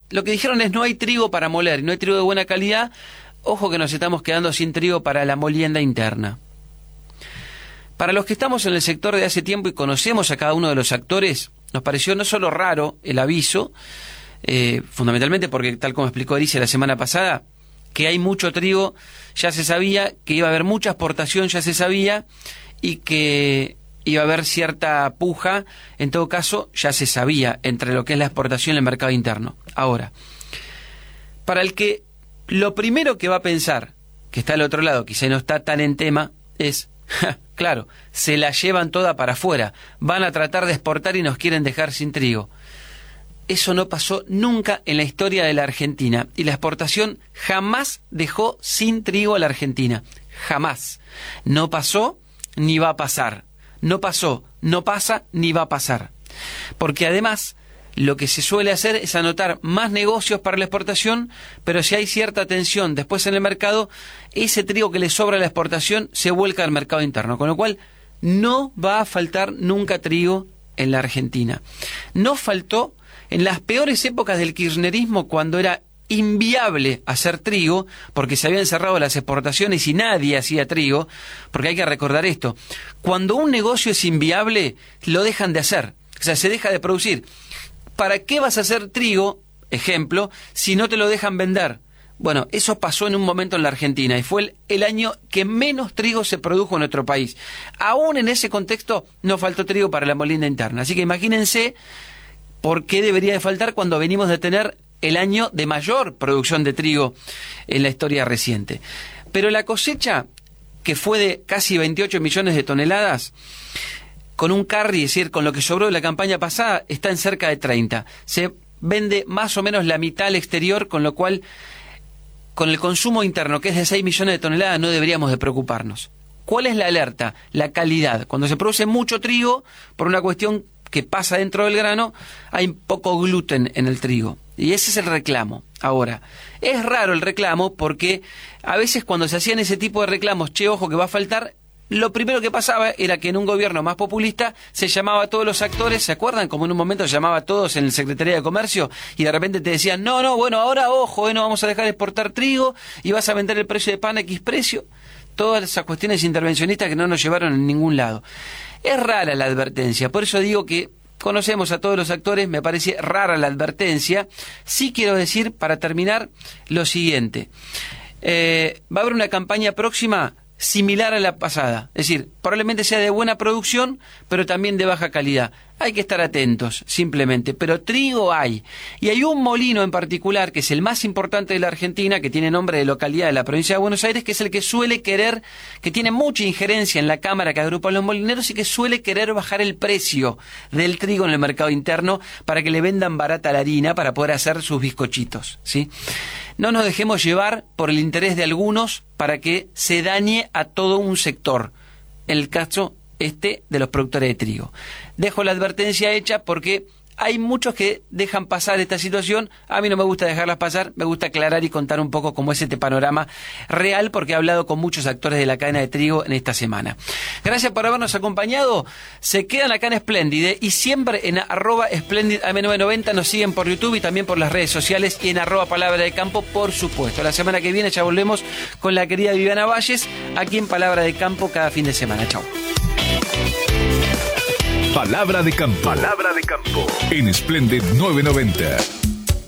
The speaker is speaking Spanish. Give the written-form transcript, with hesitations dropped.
lo que dijeron es no hay trigo para moler, no hay trigo de buena calidad. Ojo que nos estamos quedando sin trigo para la molienda interna. Para los que estamos en el sector de hace tiempo y conocemos a cada uno de los actores, nos pareció no solo raro el aviso, fundamentalmente porque, tal como explicó Erice la semana pasada, que hay mucho trigo, ya se sabía, que iba a haber mucha exportación, ya se sabía, y que iba a haber cierta puja, en todo caso, ya se sabía, entre lo que es la exportación y el mercado interno. Ahora, para el que lo primero que va a pensar, que está al otro lado, quizá no está tan en tema, es, claro, se la llevan toda para afuera, van a tratar de exportar y nos quieren dejar sin trigo. Eso no pasó nunca en la historia de la Argentina, y la exportación jamás dejó sin trigo a la Argentina, jamás. No pasó ni va a pasar, no pasó, no pasa ni va a pasar, porque además lo que se suele hacer es anotar más negocios para la exportación, pero si hay cierta tensión después en el mercado, ese trigo que le sobra a la exportación se vuelca al mercado interno, con lo cual no va a faltar nunca trigo en la Argentina. No faltó en las peores épocas del kirchnerismo, cuando era inviable hacer trigo, porque se habían cerrado las exportaciones y nadie hacía trigo, porque hay que recordar esto, cuando un negocio es inviable, lo dejan de hacer, o sea, se deja de producir. ¿Para qué vas a hacer trigo, ejemplo, si no te lo dejan vender? Bueno, eso pasó en un momento en la Argentina y fue el año que menos trigo se produjo en nuestro país. Aún en ese contexto no faltó trigo para la molienda interna. Así que imagínense por qué debería de faltar cuando venimos de tener el año de mayor producción de trigo en la historia reciente. Pero la cosecha, que fue de casi 28 millones de toneladas, con un carry, es decir, con lo que sobró de la campaña pasada, está en cerca de 30. Se vende más o menos la mitad al exterior, con lo cual, con el consumo interno, que es de 6 millones de toneladas, no deberíamos de preocuparnos. ¿Cuál es la alerta? La calidad. Cuando se produce mucho trigo, por una cuestión que pasa dentro del grano, hay poco gluten en el trigo. Y ese es el reclamo. Ahora, es raro el reclamo porque a veces cuando se hacían ese tipo de reclamos, che, ojo que va a faltar, lo primero que pasaba era que en un gobierno más populista se llamaba a todos los actores, ¿se acuerdan? Como en un momento se llamaba a todos en la Secretaría de Comercio y de repente te decían, no, bueno, ahora ojo, no vamos a dejar de exportar trigo y vas a vender el precio de pan a X precio. Todas esas cuestiones intervencionistas que no nos llevaron a ningún lado. Es rara la advertencia, por eso digo que conocemos a todos los actores, me parece rara la advertencia. Sí quiero decir, para terminar, lo siguiente. Va a haber una campaña próxima similar a la pasada, es decir, probablemente sea de buena producción, pero también de baja calidad. Hay que estar atentos, simplemente, pero trigo hay. Y hay un molino en particular, que es el más importante de la Argentina, que tiene nombre de localidad de la provincia de Buenos Aires, que es el que suele querer, que tiene mucha injerencia en la cámara que agrupa a los molineros y que suele querer bajar el precio del trigo en el mercado interno para que le vendan barata la harina para poder hacer sus bizcochitos, ¿sí? No nos dejemos llevar por el interés de algunos para que se dañe a todo un sector. En el caso de los productores de trigo. Dejo la advertencia hecha porque hay muchos que dejan pasar esta situación. A mí no me gusta dejarlas pasar, me gusta aclarar y contar un poco cómo es este panorama real, porque he hablado con muchos actores de la cadena de trigo en esta semana. Gracias por habernos acompañado. Se quedan acá en Splendid, y siempre en @SplendidAM990 nos siguen por YouTube y también por las redes sociales, y en @Palabra de Campo, por supuesto. La semana que viene ya volvemos con la querida Viviana Valles, aquí en Palabra de Campo cada fin de semana. Chao. Palabra de Campo. Palabra de Campo. En Splendid 990.